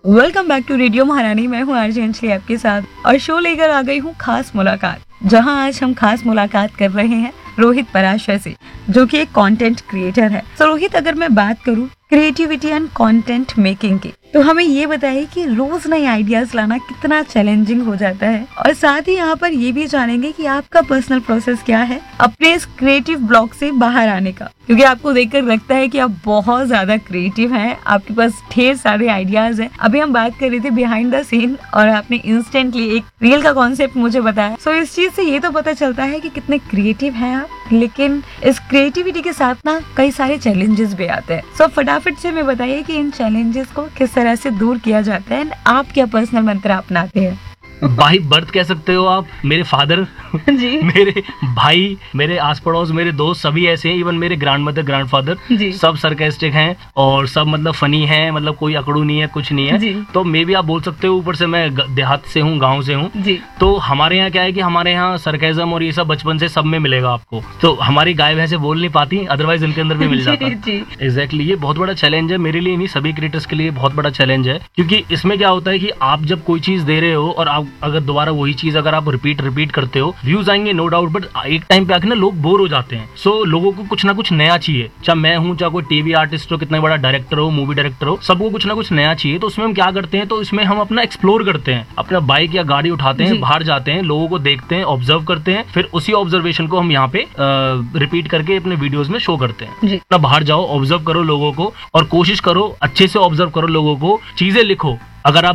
Welcome back to radio महारानी। मैं हूँ आरजे अंजलि आपके साथ और शो लेकर आ गई हूँ खास मुलाकात, जहाँ आज हम खास मुलाकात कर रहे हैं रोहित पराशर से, जो कि एक कंटेंट क्रिएटर है। तो रोहित, अगर मैं बात करूँ क्रिएटिविटी एंड कंटेंट मेकिंग की, तो हमें ये बताइए कि रोज नए आइडियाज लाना कितना चैलेंजिंग हो जाता है, और साथ ही यहाँ पर ये भी जानेंगे कि आपका पर्सनल प्रोसेस क्या है अपने इस क्रिएटिव ब्लॉक से बाहर आने का, क्योंकि आपको देखकर लगता है कि आप बहुत ज्यादा क्रिएटिव हैं, आपके पास ढेर सारे आइडियाज हैं। अभी हम बात कर रहे थे बिहाइंड द सीन और आपने इंस्टेंटली एक रील का कॉन्सेप्ट मुझे बताया। सो इस चीज से ये तो पता चलता है कि कितने क्रिएटिव हैं आप, लेकिन इस क्रिएटिविटी के साथ ना कई सारे चैलेंजेस भी आते हैं। सो फटाफट से हमें बताइए कि इन चैलेंजेस को किस तरह से दूर किया जाता है, आप क्या पर्सनल मंत्र अपनाते हैं? बाई बर्थ कह सकते हो आप। मेरे फादर जी। मेरे भाई, मेरे आस पड़ोस, मेरे दोस्त सभी ऐसे हैं। इवन मेरे ग्रैंड मदर, ग्रैंड फादर सब सरकास्टिक हैं और सब मतलब फनी हैं, मतलब कोई अकड़ू नहीं है, कुछ नहीं है। तो मे भी आप बोल सकते हो। ऊपर से मैं देहात से हूँ, गाँव से हूँ, तो हमारे यहाँ क्या है कि हमारे यहाँ सरकाज़म और ये सब बचपन से सब में मिलेगा आपको। तो हमारी गाय भैंसे बोल नहीं पाती, अदरवाइज इनके अंदर भी मिल जाता है। एग्जैक्टली, ये बहुत बड़ा चैलेंज है मेरे लिए, नहीं सभी क्रिएटर्स के लिए बहुत बड़ा चैलेंज है। क्योंकि इसमें क्या होता है कि आप जब कोई चीज दे रहे हो और आप अगर दोबारा वही चीज अगर आप रिपीट करते हो, व्यूज आएंगे नो डाउट, बट एक टाइम पे आके ना लोग बोर हो जाते हैं। सो लोगों को कुछ ना कुछ नया चाहिए। चाहे मैं हूँ, चाहे कोई टीवी आर्टिस्ट हो, कितना बड़ा डायरेक्टर हो, मूवी डायरेक्टर हो, सबको कुछ ना कुछ नया चाहिए। तो उसमें हम क्या करते हैं, तो इसमें हम अपना एक्सप्लोर करते हैं, अपना बाइक या गाड़ी उठाते हैं, बाहर जाते हैं, लोगों को देखते हैं, ऑब्जर्व करते हैं, फिर उसी ऑब्जर्वेशन को हम यहाँ पे रिपीट करके अपने वीडियोज में शो करते हैं। ना बाहर जाओ, ऑब्जर्व करो लोगों को और कोशिश करो अच्छे से ऑब्जर्व करो लोगों को, चीजें लिखो। अगर आप